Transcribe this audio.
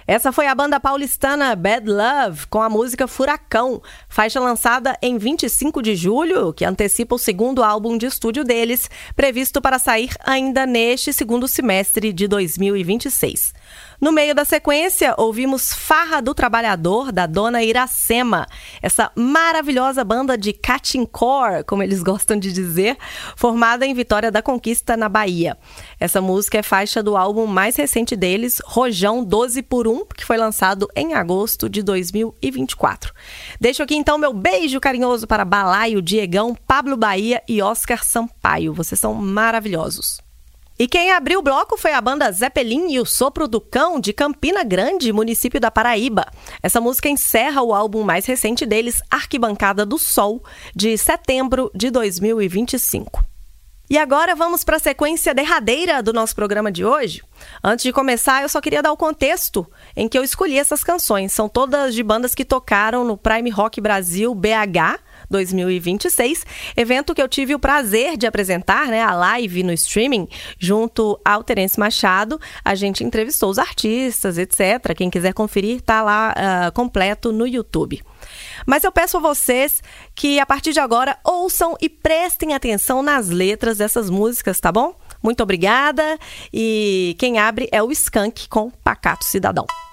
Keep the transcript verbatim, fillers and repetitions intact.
Essa foi a banda paulistana Bad Love com a música Furacão, faixa lançada em vinte e cinco de julho, que antecipa o segundo álbum de estúdio deles, previsto para sair ainda neste segundo semestre de dois mil e vinte e seis. No meio da sequência, ouvimos Farra do Trabalhador, da Dona Iracema, essa maravilhosa banda de Catincore, como eles gostam de dizer, formada em Vitória da Conquista, na Bahia. Essa música é faixa do álbum mais recente deles, Rojão doze por um, que foi lançado em agosto de dois mil e vinte e quatro. Deixo aqui então meu beijo carinhoso para Balaio, Diegão, Pablo Bahia e Oscar Sampaio. Vocês são maravilhosos. E quem abriu o bloco foi a banda Zeppelin e o Sopro do Cão, de Campina Grande, município da Paraíba. Essa música encerra o álbum mais recente deles, Arquibancada do Sol, de setembro de dois mil e vinte e cinco. E agora vamos para a sequência derradeira do nosso programa de hoje. Antes de começar, eu só queria dar o contexto em que eu escolhi essas canções. São todas de bandas que tocaram no Prime Rock Brasil B H dois mil e vinte e seis, evento que eu tive o prazer de apresentar, né, a live no streaming, junto ao Terence Machado. A gente entrevistou os artistas, etcétera. Quem quiser conferir, tá lá uh, completo no YouTube. Mas eu peço a vocês que, a partir de agora, ouçam e prestem atenção nas letras dessas músicas, tá bom? Muito obrigada. E quem abre é o Skank com Pacato Cidadão.